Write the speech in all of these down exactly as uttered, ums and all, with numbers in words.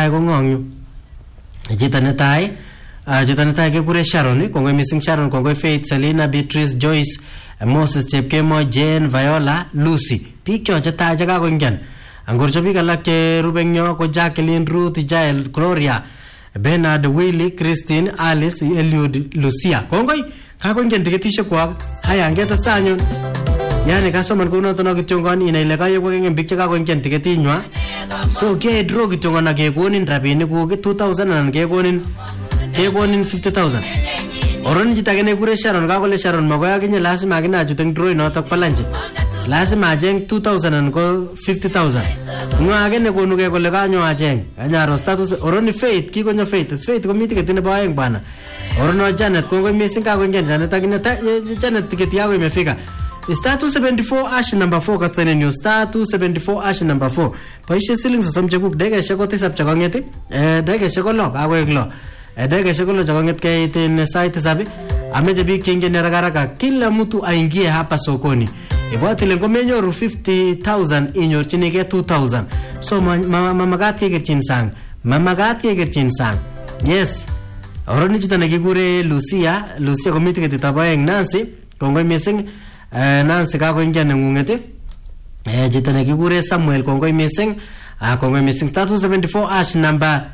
netai ko ng'ong'yu. Chito netai, chito netai kekure Sharon, kongoi missing Sharon, kongoi Faith, Selina, Beatrice, Joyce, Moses, Chepkemo, Jane, Viola, Lucy. Biik cho chetai chekakoingian. Angorcho biik alak cherube eng yo ko Jacqueline, Ruth, Jael, Gloria, Bernard, Willie, Christine, Alice, Eliud, Lucia. Kongoi kakoingian tiketishek kwak. Haya ngetestai anyun. Yani kasoman kunoto no kityongon ina ile kayo kwakenge biik chekakoingian tiketinywa. So ke draw kityongon na kekonin rabinik kuk two thousand anan kekonin kekonin fifty thousand. Oroni chito age nekure Sharon kakole Sharon makoi akinye lazima akine achut eng draw inotok po lunch. Lazima acheng two thousand anan ko fifty thousand. Ngwa age nekonuke kole kanyo acheng. Kanyaro status oroni Faith kikonyo Faith. Faith komi tiketi nebo aeng bana. Orono Janet kongoi missing kakoingian Janet akine Janet tiketi yako imefika. Star two seventy-four ash number four kastane news star two seventy-four ash number four. Paishe siling sosom chekuk dekeshek ko tisap chekong'et eh dekeshek ko lo kakoek lo. Eh dekeshek ko lo chekong'et keitin sait tisap. Ameche biik cheingen haraka haraka kila mtu aingie hapa sokoni. Ibwati lengo menyoru fifty thousand inyorchinige two thousand. So mamagat kekerchin sang. Mamagat kekerchin sang. Yes. Oroni chito nekikure Lucia, Lucia komiti ketitab aeng Nancy, kongoi missing Uh, Nancy kakoingian neng'ung'et eh chito nekikure Samuel kongoi missing ah kongoi missing star two seventy-four ash number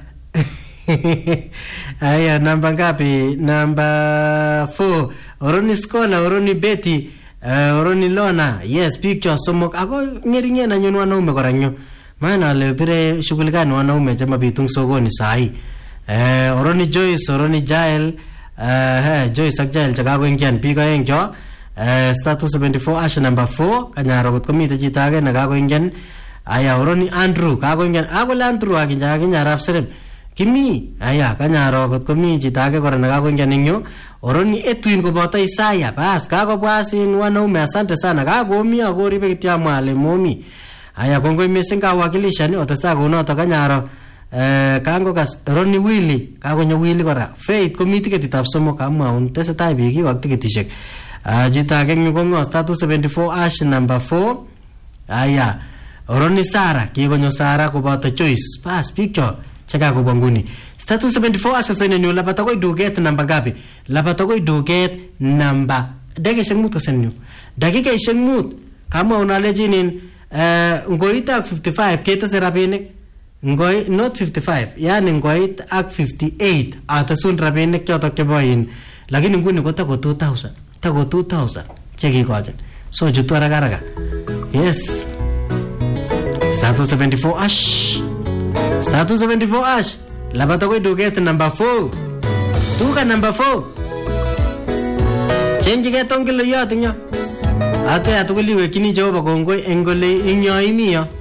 aya namba ngapi namba four Oroni Scholar Oroni Betty uh, Oroni Lona yes picture somok ako ngeringen anyun wanaume kora nyo maana le pire shughuli gani wanaume chama bitung sokoni sahi eh Oroni Joyce Oroni Jael eh uh, Joyce ak Jael chakakoingian biik aeng cho. Uh, star two seventy-four ash number four kanyaro kot komite chito age nekakoingian aya Oroni Andrew kakoingian akole Andrew akinja akinyarap serem kimi aya kanyaro kot komi chito age kora nekakoingian eng yu Oroni Edwin koboto Isaya bas kakobwasin wanaume asante sana kakomi akoribe kityo mwale momi aya kongoi missing kawakilishan otestai kunoto kanyaro eh kangokas Oroni Willy kakonyo Willy kora Faith komite ketitab somok kamwaun tesetai biik iwak tiketishek. Ah, jita kenyu kongo star two seventy-four ash number four. Aya. Oroni Sara, kikonyo Sara koboto Choice. Pas picture cheka ko banguni. Star two seventy-four ash sasa nyo lapata ko duget namba gapi. Lapata ko duget namba. Dage sengmut kasenyo. Dage kay sengmut. Kama unalejinin eh ngoit ak fifty-five keta serabinik. Ngoi not fifty-five. Yani ngoit ak fifty-eight. Atasun rabinik chotok cheboin. Lakini nguni kota ko two thousand. Tago two thousand. Cheki kojan. So jutu haraka haraka. Yes. Star two seventy-four ash. Star two seventy-four ash. Lapata ko duget number four. Duka number four. Change ke tongkilo yote nyo. Ate atukuli wekini Jehova kongoi engole inyo imiyo.